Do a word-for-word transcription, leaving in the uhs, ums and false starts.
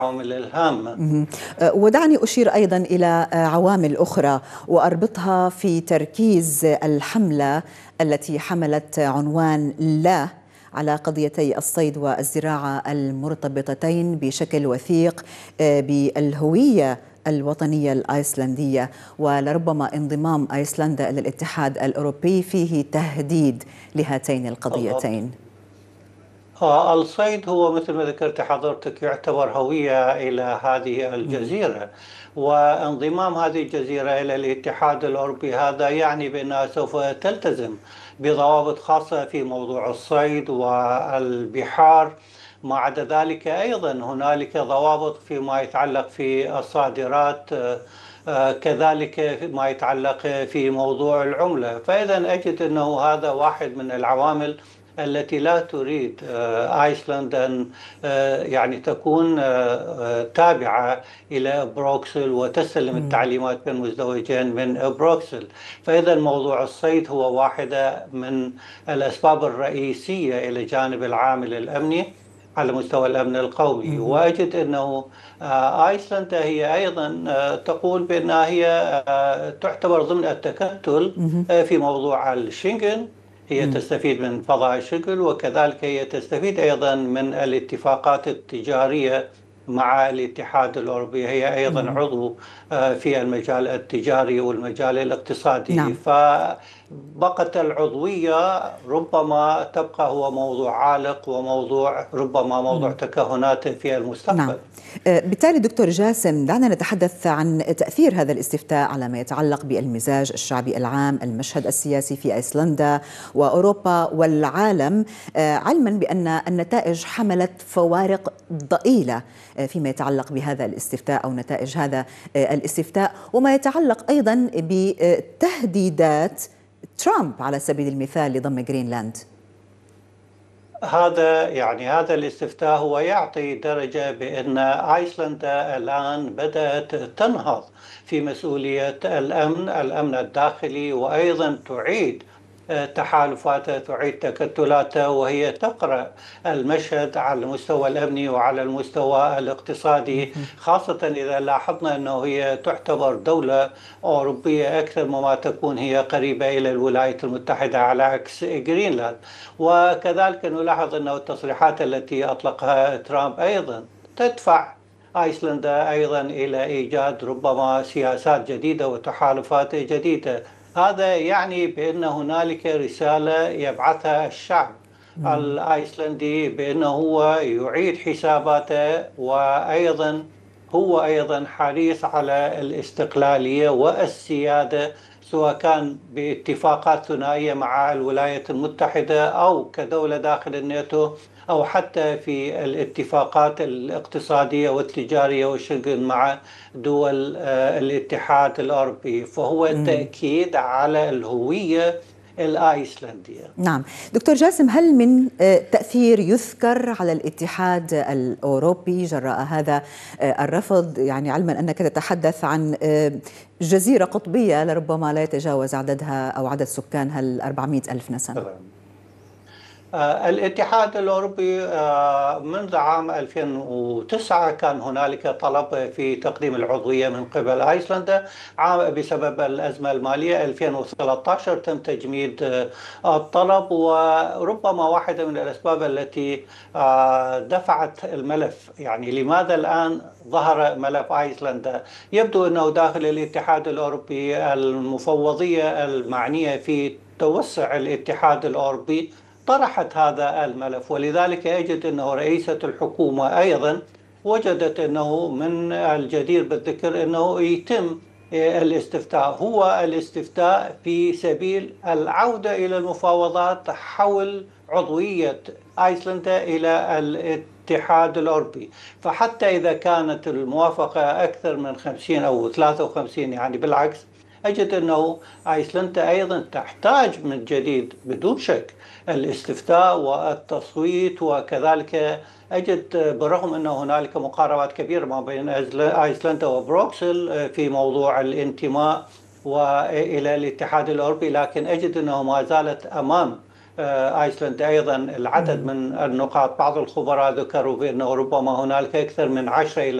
العوامل الهامة. مهم. أه، ودعني أشير أيضا إلى أه، عوامل أخرى وأربطها في تركيز الحملة التي حملت عنوان لا على قضيتي الصيد والزراعة المرتبطتين بشكل وثيق أه، بالهوية الوطنية الآيسلندية، ولربما انضمام أيسلندا إلى الاتحاد الأوروبي فيه تهديد لهاتين بالضبط. القضيتين. آه، الصيد هو مثل ما ذكرت حضرتك يعتبر هوية إلى هذه الجزيرة، وانضمام هذه الجزيرة إلى الاتحاد الأوروبي هذا يعني بأنها سوف تلتزم بضوابط خاصة في موضوع الصيد والبحار. ما عدا ذلك أيضا هنالك ضوابط فيما يتعلق في الصادرات، آه، آه، كذلك ما يتعلق في موضوع العملة. فإذا أجد أنه هذا واحد من العوامل التي لا تريد آه، آيسلند أن آه، يعني تكون آه، آه، تابعة إلى بروكسل وتستلم التعليمات من مزدوجين من بروكسل. فإذا موضوع الصيد هو واحدة من الأسباب الرئيسية إلى جانب العامل الأمني على مستوى الأمن القومي. وأجد أنه آه، آيسلندا هي أيضا آه، تقول بأنها هي آه، تعتبر ضمن التكتل آه، في موضوع الشنغن. هي تستفيد من فضاء الشغل، وكذلك هي تستفيد أيضا من الاتفاقات التجارية مع الاتحاد الأوروبي. هي أيضا عضو آه، في المجال التجاري والمجال الاقتصادي. نعم. فبقت العضوية ربما تبقى هو موضوع عالق، وموضوع ربما موضوع تكهنات في نعم. المستقبل. آه، بالتالي دكتور جاسم، دعنا نتحدث عن تأثير هذا الاستفتاء على ما يتعلق بالمزاج الشعبي العام، المشهد السياسي في أيسلندا وأوروبا والعالم، آه، علما بأن النتائج حملت فوارق ضئيلة آه، فيما يتعلق بهذا الاستفتاء أو نتائج هذا آه، الاستفتاء، وما يتعلق أيضا بتهديدات ترامب على سبيل المثال لضم جرينلاند. هذا يعني هذا الاستفتاء هو يعطي درجة بأن آيسلندا الآن بدأت تنهض في مسؤولية الأمن الأمن الداخلي، وأيضا تعيد تحالفاتها، تعيد تكتلاتها، وهي تقرأ المشهد على المستوى الأمني وعلى المستوى الاقتصادي، خاصة إذا لاحظنا أنه هي تعتبر دولة أوروبية أكثر مما تكون هي قريبة إلى الولايات المتحدة على عكس جرينلاند. وكذلك نلاحظ أنه التصريحات التي أطلقها ترامب أيضا تدفع آيسلندا أيضا إلى إيجاد ربما سياسات جديدة وتحالفات جديدة. هذا يعني بأن هنالك رسالة يبعثها الشعب الآيسلندي بأنه هو يعيد حساباته، وأيضا هو أيضا حريص على الاستقلالية والسيادة، سواء كان باتفاقات ثنائية مع الولايات المتحدة أو كدولة داخل الناتو، أو حتى في الاتفاقات الاقتصادية والتجارية والشغل مع دول الاتحاد الأوروبي. فهو تأكيد على الهوية الآيسلندية. نعم. دكتور جاسم، هل من تأثير يذكر على الاتحاد الأوروبي جراء هذا الرفض؟ يعني علما أنك تتحدث عن جزيرة قطبية لربما لا يتجاوز عددها أو عدد سكانها الأربعمائة ألف نسمة. آه، الاتحاد الأوروبي آه، منذ عام ألفين وتسعة كان هنالك طلب في تقديم العضوية من قبل أيسلندا. بسبب الأزمة المالية ألفين وثلاثة عشر تم تجميد آه، الطلب، وربما واحدة من الأسباب التي دفعت الملف، يعني لماذا الآن ظهر ملف أيسلندا؟ يبدو أنه داخل الاتحاد الأوروبي المفوضية المعنية في توسع الاتحاد الأوروبي طرحت هذا الملف، ولذلك يجد أنه رئيسة الحكومة أيضا وجدت أنه من الجدير بالذكر أنه يتم الاستفتاء. هو الاستفتاء في سبيل العودة إلى المفاوضات حول عضوية أيسلندا إلى الاتحاد الأوروبي. فحتى إذا كانت الموافقة أكثر من خمسين أو ثلاثة وخمسين، يعني بالعكس، أجد أنه أيسلندا أيضا تحتاج من جديد بدون شك الاستفتاء والتصويت. وكذلك أجد برغم أن هنالك مقاربات كبيرة ما بين أيسلندا وبروكسل في موضوع الانتماء وإلى الاتحاد الأوروبي، لكن أجد أنه ما زالت أمام ايسلندا أيضا العدد من النقاط. بعض الخبراء ذكروا بأنه ربما هنالك أكثر من عشرة إلى